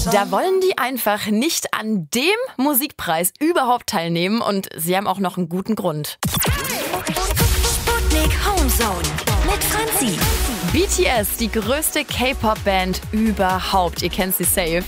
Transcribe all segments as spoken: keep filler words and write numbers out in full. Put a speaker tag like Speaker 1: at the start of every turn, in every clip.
Speaker 1: Da wollen die einfach nicht an dem Musikpreis überhaupt teilnehmen und sie haben auch noch einen guten Grund.
Speaker 2: Sputnik Homezone mit Franzi.
Speaker 1: B T S, die größte K-Pop-Band überhaupt. Ihr kennt sie safe.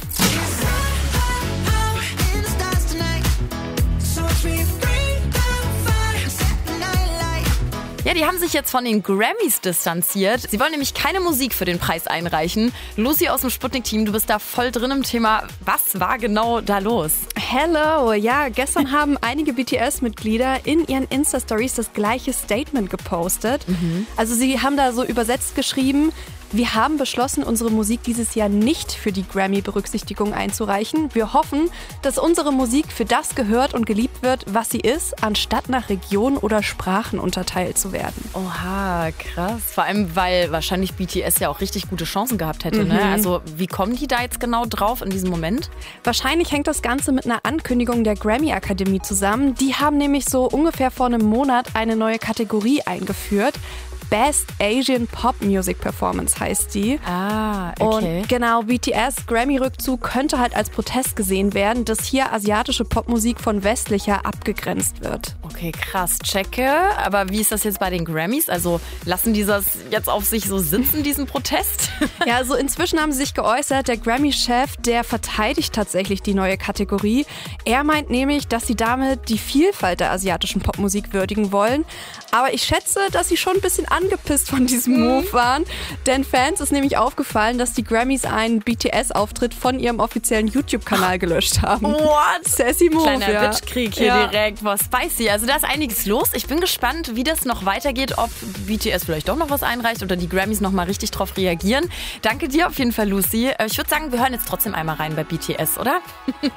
Speaker 1: Ja, die haben sich jetzt von den Grammys distanziert. Sie wollen nämlich keine Musik für den Preis einreichen. Lucy aus dem Sputnik-Team, du bist da voll drin im Thema. Was war genau da los?
Speaker 3: Hello, ja, gestern haben einige B T S-Mitglieder in ihren Insta-Stories das gleiche Statement gepostet. Mhm. Also sie haben da so übersetzt geschrieben: Wir haben beschlossen, unsere Musik dieses Jahr nicht für die Grammy-Berücksichtigung einzureichen. Wir hoffen, dass unsere Musik für das gehört und geliebt wird, was sie ist, anstatt nach Region oder Sprachen unterteilt zu werden.
Speaker 1: Oha, krass. Vor allem, weil wahrscheinlich B T S ja auch richtig gute Chancen gehabt hätte. Mhm. Ne? Also wie kommen die da jetzt genau drauf in diesem Moment?
Speaker 3: Wahrscheinlich hängt das Ganze mit einer Ankündigung der Grammy-Akademie zusammen. Die haben nämlich so ungefähr vor einem Monat eine neue Kategorie eingeführt. Best Asian Pop Music Performance heißt die.
Speaker 1: Ah, okay.
Speaker 3: Und genau, B T S Grammy-Rückzug könnte halt als Protest gesehen werden, dass hier asiatische Popmusik von westlicher abgegrenzt wird.
Speaker 1: Okay, krass, checke. Aber wie ist das jetzt bei den Grammys? Also lassen die das jetzt auf sich so sitzen, diesen Protest?
Speaker 3: Ja, also inzwischen haben sie sich geäußert. Der Grammy-Chef, der verteidigt tatsächlich die neue Kategorie. Er meint nämlich, dass sie damit die Vielfalt der asiatischen Popmusik würdigen wollen. Aber ich schätze, dass sie schon ein bisschen angepisst von diesem Move waren. Denn Fans ist nämlich aufgefallen, dass die Grammys einen B T S-Auftritt von ihrem offiziellen YouTube-Kanal gelöscht haben.
Speaker 1: What?
Speaker 3: Sassy Move,
Speaker 1: Kleiner
Speaker 3: ja.
Speaker 1: Bitchkrieg hier
Speaker 3: Ja.
Speaker 1: direkt. Boah, spicy. Also da ist einiges los. Ich bin gespannt, wie das noch weitergeht. Ob B T S vielleicht doch noch was einreicht oder die Grammys noch mal richtig drauf reagieren. Danke dir auf jeden Fall, Lucy. Ich würde sagen, wir hören jetzt trotzdem einmal rein bei B T S, oder?